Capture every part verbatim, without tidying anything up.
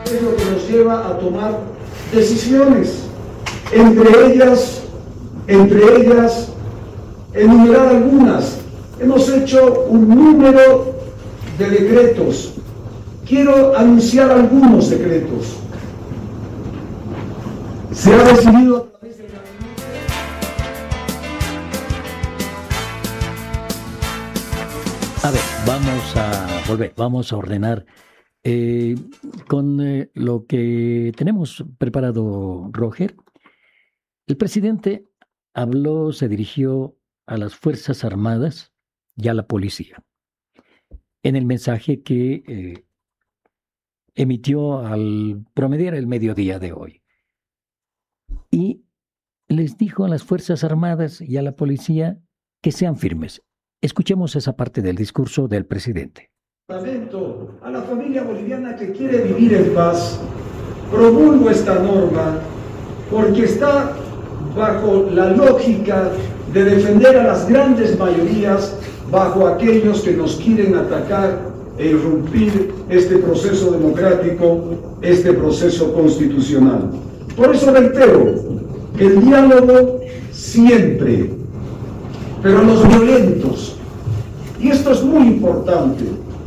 Es lo que nos lleva a tomar decisiones, entre ellas, entre ellas, enumerar algunas. Hemos hecho un número de decretos. Quiero anunciar algunos decretos. Se ha decidido a través de la... A ver, vamos a volver, vamos a ordenar eh, con eh, lo que tenemos preparado, Roger. El presidente habló, se dirigió a las Fuerzas Armadas y a la policía en el mensaje que eh, emitió al promediar el mediodía de hoy. Y les dijo a las Fuerzas Armadas y a la policía que sean firmes. Escuchemos esa parte del discurso del presidente. A la familia boliviana que quiere vivir en paz, promulgo esta norma porque está bajo la lógica de defender a las grandes mayorías bajo aquellos que nos quieren atacar e irrumpir este proceso democrático, este proceso constitucional. Por eso reitero que el diálogo siempre, pero a los violentos, y esto es muy importante.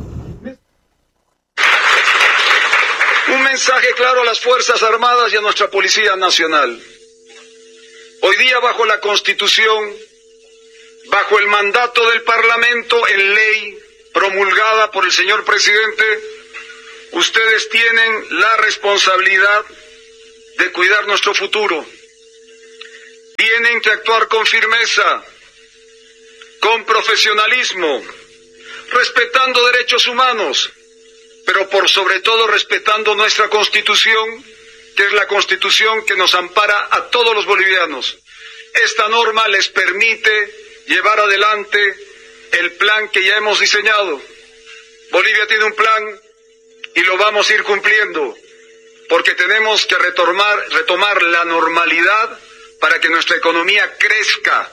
Un mensaje claro a las Fuerzas Armadas y a nuestra Policía Nacional. Hoy día, bajo la Constitución, bajo el mandato del Parlamento en ley promulgada por el señor presidente, ustedes tienen la responsabilidad de cuidar nuestro futuro. Tienen que actuar con firmeza, con profesionalismo, respetando derechos humanos, pero por sobre todo respetando nuestra Constitución, que es la Constitución que nos ampara a todos los bolivianos. Esta norma les permite llevar adelante el plan que ya hemos diseñado. Bolivia tiene un plan y lo vamos a ir cumpliendo, porque tenemos que retomar, retomar la normalidad para que nuestra economía crezca.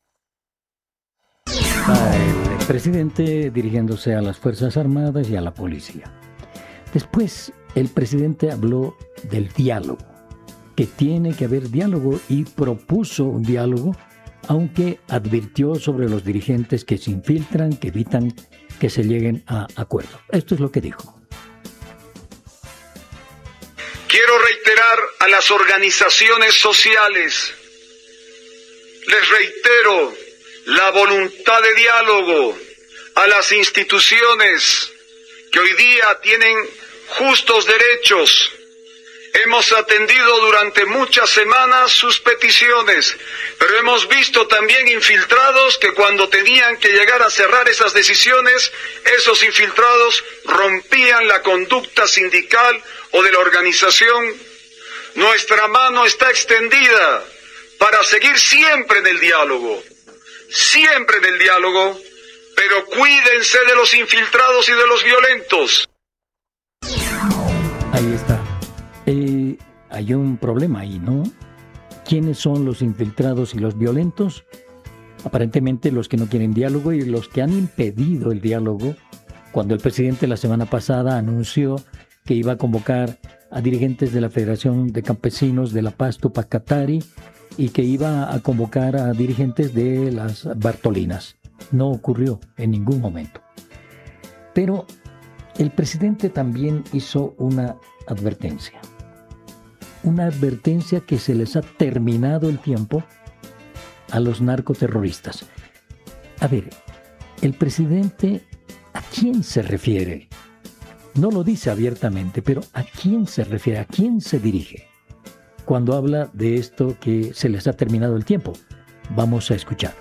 El presidente dirigiéndose a las Fuerzas Armadas y a la policía. Después, el presidente habló del diálogo, que tiene que haber diálogo y propuso un diálogo, aunque advirtió sobre los dirigentes que se infiltran, que evitan que se lleguen a acuerdo. Esto es lo que dijo. Quiero reiterar a las organizaciones sociales, les reitero la voluntad de diálogo a las instituciones que hoy día tienen justos derechos. Hemos atendido durante muchas semanas sus peticiones, pero hemos visto también infiltrados que cuando tenían que llegar a cerrar esas decisiones, esos infiltrados rompían la conducta sindical o de la organización. Nuestra mano está extendida para seguir siempre en el diálogo, siempre en el diálogo, pero cuídense de los infiltrados y de los violentos. Ahí está. Eh, hay un problema ahí, ¿no? ¿Quiénes son los infiltrados y los violentos? Aparentemente los que no quieren diálogo y los que han impedido el diálogo cuando el presidente la semana pasada anunció que iba a convocar a dirigentes de la Federación de Campesinos de La Paz, Tupac Katari, y que iba a convocar a dirigentes de las Bartolinas. No ocurrió en ningún momento. Pero el presidente también hizo una advertencia. Una advertencia que se les ha terminado el tiempo a los narcoterroristas. A ver, el presidente, ¿a quién se refiere? No lo dice abiertamente, pero ¿a quién se refiere? ¿A quién se dirige cuando habla de esto que se les ha terminado el tiempo? Vamos a escuchar.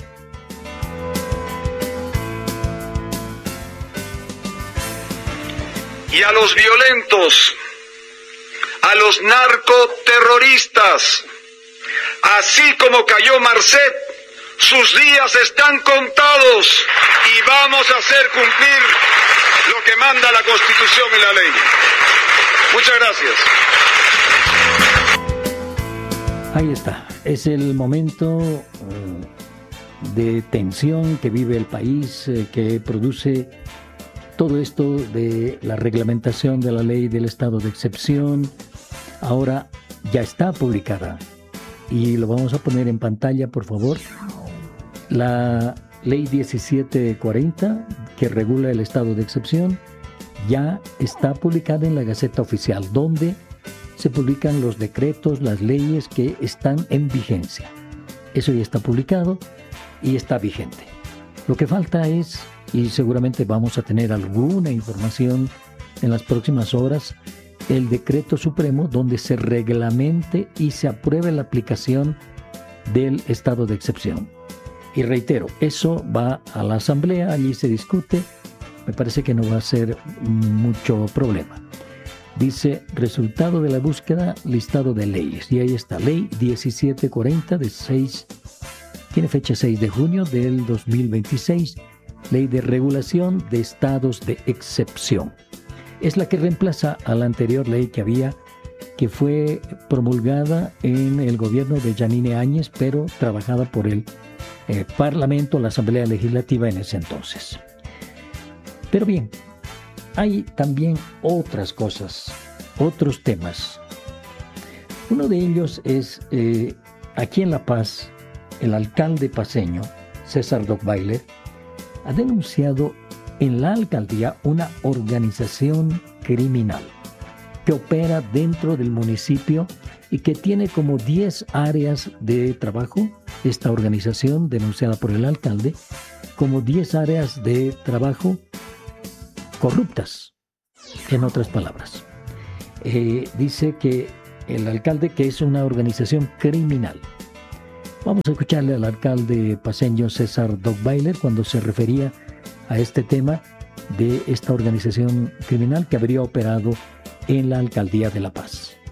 Y a los violentos, a los narcoterroristas, así como cayó Marcet, sus días están contados y vamos a hacer cumplir lo que manda la Constitución y la ley. Muchas gracias. Ahí está. Es el momento uh, de tensión que vive el país, eh, que produce todo esto de la reglamentación de la ley del estado de excepción ahora ya está publicada y lo vamos a poner en pantalla, por favor. La ley diecisiete cuarenta, que regula el estado de excepción, ya está publicada en la Gaceta Oficial, donde se publican los decretos, las leyes que están en vigencia. Eso ya está publicado y está vigente. Lo que falta es, y seguramente vamos a tener alguna información en las próximas horas, el decreto supremo donde se reglamente y se apruebe la aplicación del estado de excepción. Y reitero, eso va a la asamblea, allí se discute, me parece que no va a ser mucho problema. Dice, resultado de la búsqueda, listado de leyes, y ahí está, ley diecisiete cuarenta de seis, tiene fecha seis de junio del dos mil veintiséis, ley de regulación de estados de excepción. Es la que reemplaza a la anterior ley que había, que fue promulgada en el gobierno de Yanine Áñez, pero trabajada por el eh, Parlamento, la Asamblea Legislativa en ese entonces. Pero bien, hay también otras cosas, otros temas. Uno de ellos es, eh, aquí en La Paz, el alcalde paceño, César Dockweiler, ha denunciado en la alcaldía una organización criminal que opera dentro del municipio y que tiene como diez áreas de trabajo. Esta organización, denunciada por el alcalde, como diez áreas de trabajo corruptas, en otras palabras. Eh, dice que el alcalde que es una organización criminal. Vamos a escucharle al alcalde paceño César Dockweiler cuando se refería a este tema de esta organización criminal que habría operado en la alcaldía de La Paz.